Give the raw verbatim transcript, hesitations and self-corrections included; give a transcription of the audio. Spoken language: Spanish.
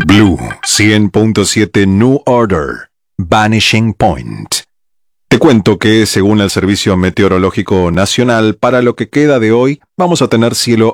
Blue cien punto siete New Order, Vanishing Point. Te cuento que, según el Servicio Meteorológico Nacional, para lo que queda de hoy, vamos a tener cielo